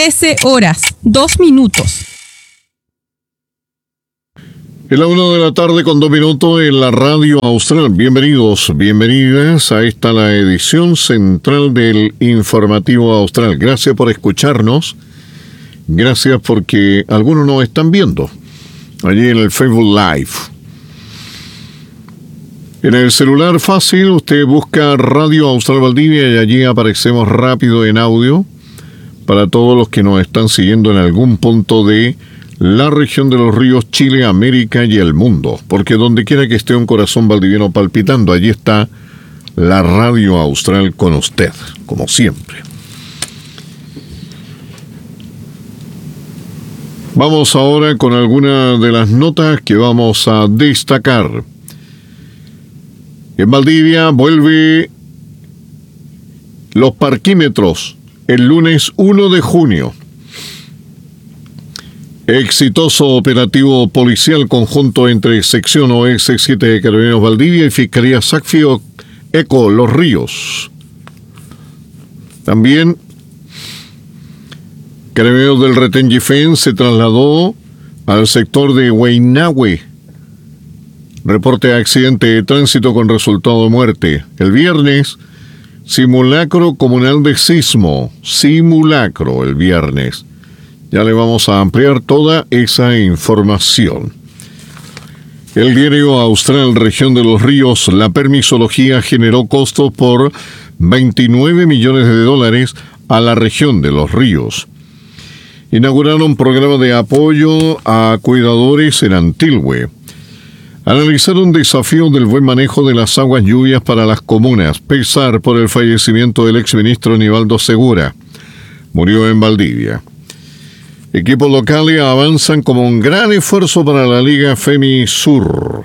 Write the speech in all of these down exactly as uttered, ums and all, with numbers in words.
trece horas, dos minutos. Es la una de la tarde con dos minutos en la Radio Austral. Bienvenidos, bienvenidas a esta la edición central del Informativo Austral. Gracias por escucharnos. Gracias porque algunos nos están viendo allí en el Facebook Live. En el celular fácil, usted busca Radio Austral Valdivia y allí aparecemos rápido en audio para todos los que nos están siguiendo en algún punto de la región de los ríos, Chile, América y el mundo. Porque donde quiera que esté un corazón valdiviano palpitando, allí está la Radio Austral con usted, como siempre. Vamos ahora con algunas de las notas que vamos a destacar. En Valdivia vuelve los parquímetros el lunes uno de junio. Exitoso operativo policial conjunto entre sección O S siete de Carabineros Valdivia y Fiscalía SACFIO ECO Los Ríos. También Carabineros del Retén Gifén se trasladó al sector de Huaynahue. Reporte de accidente de tránsito con resultado de muerte. El viernes, simulacro comunal de sismo. Simulacro el viernes. Ya le vamos a ampliar toda esa información. El diario Austral Región de los Ríos, la permisología generó costos por veintinueve millones de dólares a la región de los ríos. Inauguraron un programa de apoyo a cuidadores en Antilhue. Analizaron desafío del buen manejo de las aguas lluvias para las comunas. Pesar por el fallecimiento del exministro Nivaldo Segura. Murió en Valdivia. Equipos locales avanzan como un gran esfuerzo para la Liga Femi Sur.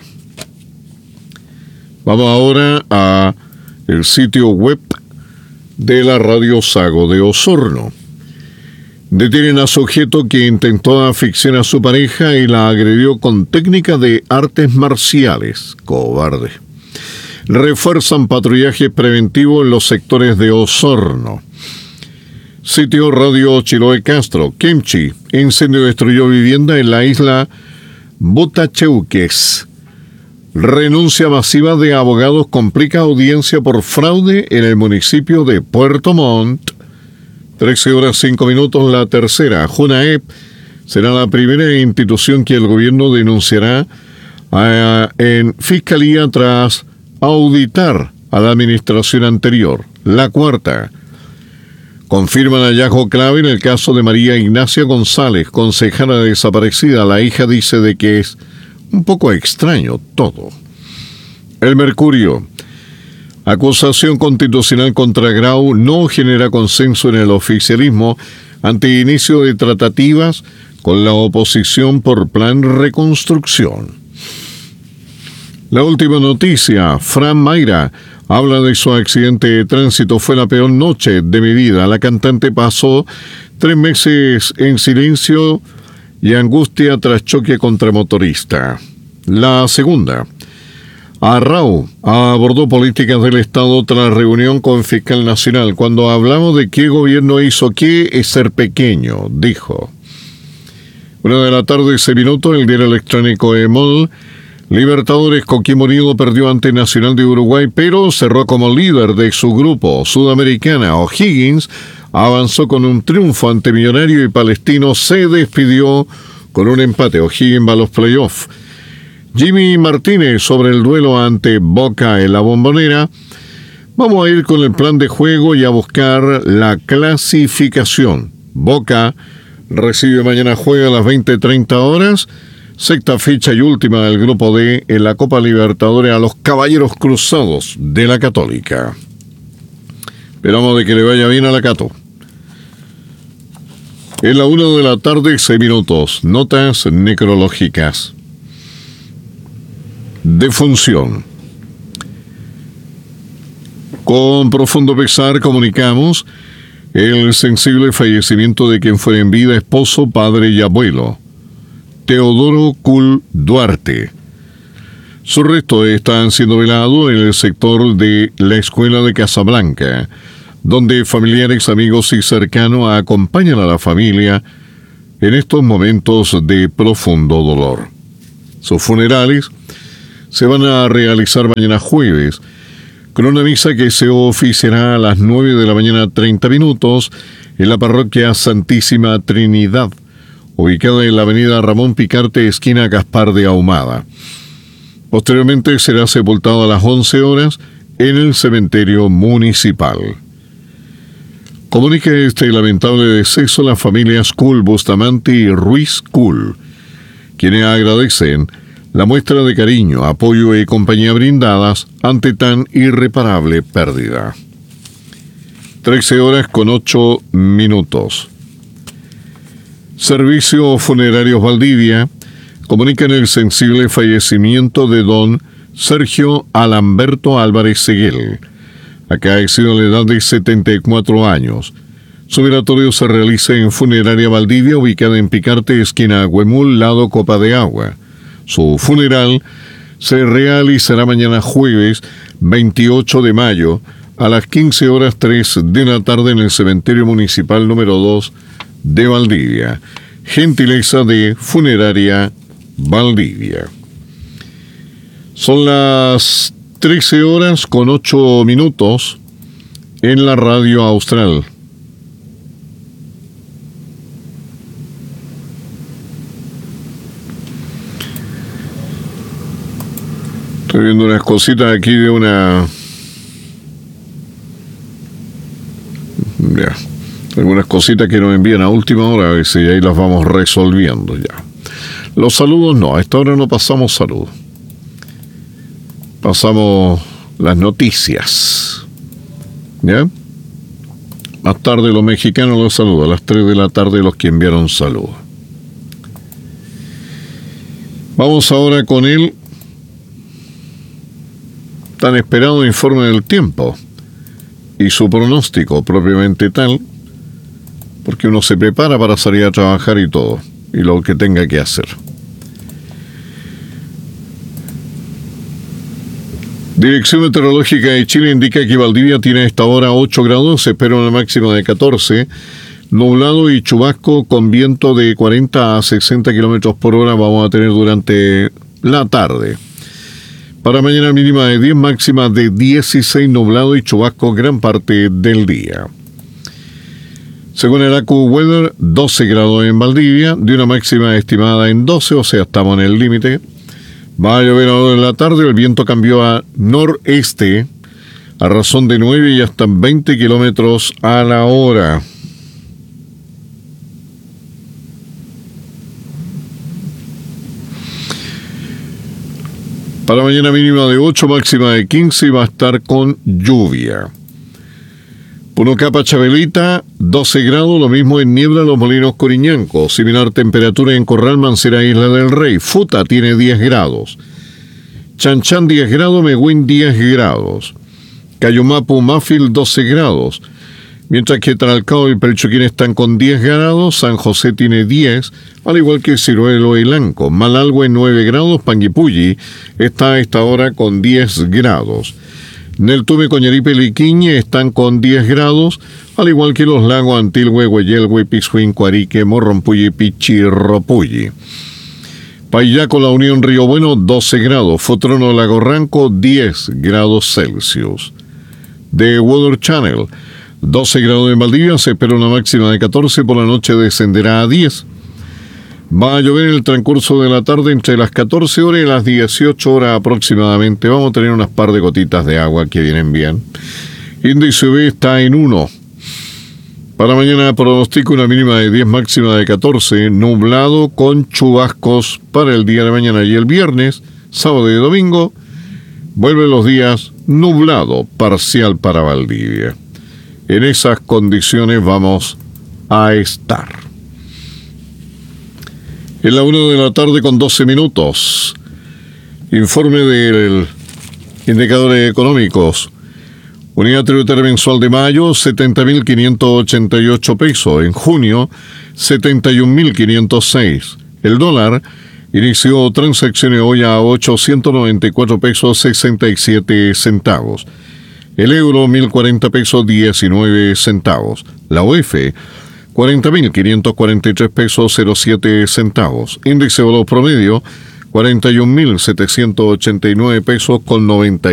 Vamos ahora a el sitio web de la Radio Sago de Osorno. Detienen a sujeto que intentó asfixiar a su pareja y la agredió con técnica de artes marciales. Cobarde. Refuerzan patrullaje preventivo en los sectores de Osorno. Sitio Radio Chiloé Castro. Kemchi. Incendio destruyó vivienda en la isla Butacheuques. Renuncia masiva de abogados complica audiencia por fraude en el municipio de Puerto Montt. trece horas cinco minutos, la tercera. JUNAEP será la primera institución que el gobierno denunciará a, en fiscalía tras auditar a la administración anterior. La cuarta. Confirman hallazgo clave en el caso de María Ignacia González, concejala desaparecida. La hija dice de que es un poco extraño todo. El Mercurio. Acusación constitucional contra Grau no genera consenso en el oficialismo ante inicio de tratativas con la oposición por plan reconstrucción. La última noticia, Fran Mayra habla de su accidente de tránsito. Fue la peor noche de mi vida. La cantante pasó tres meses en silencio y angustia tras choque contra motorista. La segunda. Arrau abordó políticas del Estado tras reunión con Fiscal Nacional. Cuando hablamos de qué gobierno hizo qué, es ser pequeño, dijo. Una de la tarde, seis minutos, el diario electrónico EMOL. Libertadores Coquimbo Unido perdió ante Nacional de Uruguay, pero cerró como líder de su grupo. Sudamericana, O'Higgins avanzó con un triunfo ante Millonario y Palestino se despidió con un empate. O'Higgins va a los playoffs. Jimmy Martínez sobre el duelo ante Boca en la Bombonera. Vamos a ir con el plan de juego y a buscar la clasificación. Boca recibe mañana, juega a las veinte treinta horas. Sexta fecha y última del grupo D en la Copa Libertadores a los Caballeros Cruzados de la Católica. Esperamos de que le vaya bien a la Cato. Es la una de la tarde, seis minutos. Notas necrológicas. Defunción. Con profundo pesar comunicamos el sensible fallecimiento de quien fue en vida esposo, padre y abuelo, Teodoro Cul Duarte. Sus restos están siendo velados en el sector de la Escuela de Casablanca. donde familiares, amigos y cercanos acompañan a la familia en estos momentos de profundo dolor. Sus funerales se van a realizar mañana jueves, con una misa que se oficiará a las nueve de la mañana treinta minutos en la parroquia Santísima Trinidad, ubicada en la avenida Ramón Picarte, esquina Gaspar de Ahumada. Posteriormente será sepultado a las once horas en el cementerio municipal. Comunica este lamentable deceso a las familias Cool, Bustamante y Ruiz Cool, quienes agradecen la muestra de cariño, apoyo y compañía brindadas ante tan irreparable pérdida. trece horas con ocho minutos. Servicios Funerarios Valdivia comunican el sensible fallecimiento de don Sergio Alamberto Álvarez Seguel, acaecido a la edad de setenta y cuatro años. Su velatorio se realiza en Funeraria Valdivia, ubicada en Picarte, esquina Huemul, lado Copa de Agua. Su funeral se realizará mañana jueves veintiocho de mayo a las quince horas tres de la tarde en el cementerio municipal número dos de Valdivia. Gentileza de Funeraria Valdivia. Son las trece horas con ocho minutos en la radio austral. Estoy viendo unas cositas aquí de una... Ya. Algunas cositas que nos envían a última hora, a ver si ahí las vamos resolviendo ya. Los saludos no, a esta hora no pasamos saludos. Pasamos las noticias. ¿Ya? Más tarde los mexicanos los saludos. A las tres de la tarde los que enviaron saludos. Vamos ahora con el tan esperado informe del tiempo y su pronóstico propiamente tal, porque uno se prepara para salir a trabajar y todo, y lo que tenga que hacer. Dirección Meteorológica de Chile indica que Valdivia tiene a esta hora ocho grados, se espera una máxima de catorce, nublado y chubasco con viento de cuarenta a sesenta kilómetros por hora vamos a tener durante la tarde. Para mañana mínima de diez, máxima de dieciséis, nublado y chubasco gran parte del día. Según el AccuWeather, doce grados en Valdivia, de una máxima estimada en doce, o sea, estamos en el límite. Va a llover ahora en la tarde, el viento cambió a noreste, a razón de nueve y hasta veinte kilómetros a la hora. Para mañana mínima de ocho, máxima de quince y va a estar con lluvia. Punocapa Chabelita, doce grados, lo mismo en Niebla, Los Molinos, Coriñanco. Similar temperatura en Corral, Mancera, Isla del Rey. Futa tiene diez grados. Chanchán, diez grados. Megüín, diez grados. Cayumapu, Mafil, doce grados. Mientras que Tralcao y Pelchuquín están con diez grados, San José tiene diez, al igual que Ciruelo y Lanco. Malalgüe, nueve grados. Panguipulli está a esta hora con diez grados. Neltume, Coñaripe y Liquiñe están con diez grados, al igual que los lagos Antilhue, Hueyelhue, Pixuín, Cuarique, Morrompulli, Pichirropulli. Payaco, La Unión, Río Bueno, doce grados. Fotrono, Lago Ranco, diez grados Celsius. The Weather Channel, doce grados en Valdivia, se espera una máxima de catorce, por la noche descenderá a diez. Va a llover en el transcurso de la tarde entre las catorce horas y las dieciocho horas aproximadamente. Vamos a tener unas par de gotitas de agua que vienen bien. Índice U V está en uno. Para mañana pronostico una mínima de diez, máxima de catorce, nublado con chubascos para el día de mañana y el viernes, sábado y domingo. Vuelven los días nublado parcial para Valdivia. En esas condiciones vamos a estar. En la una de la tarde con doce minutos. Informe del indicadores económicos. Unidad tributaria mensual de mayo, setenta mil quinientos ochenta y ocho pesos. En junio, setenta y un mil quinientos seis. El dólar inició transacciones hoy a ochocientos noventa y cuatro pesos sesenta y siete centavos. El euro, mil cuarenta pesos diecinueve centavos. La U E F, cuarenta mil quinientos cuarenta y tres pesos cero siete centavos. Índice oro promedio, cuarenta y un mil setecientos ochenta y nueve pesos con noventa